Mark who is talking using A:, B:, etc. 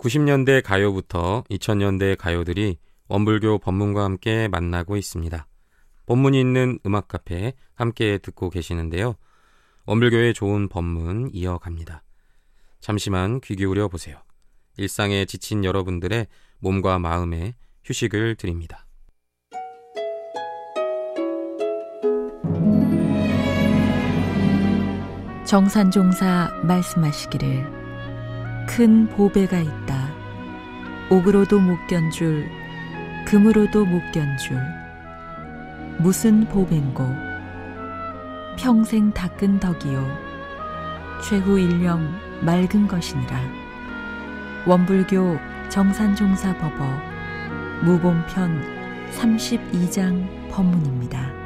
A: 90년대 가요부터 2000년대 가요들이 원불교 법문과 함께 만나고 있습니다. 법문이 있는 음악 카페 함께 듣고 계시는데요. 원불교의 좋은 법문 이어갑니다. 잠시만 귀 기울여 보세요. 일상에 지친 여러분들의 몸과 마음에 휴식을 드립니다.
B: 정산종사 말씀하시기를 큰 보배가 있다. 옥으로도 못 견줄, 금으로도 못 견줄. 무슨 보배인고? 평생 닦은 덕이요. 최후 일령 맑은 것이니라. 원불교 정산종사 법어 무본편 32장 법문입니다.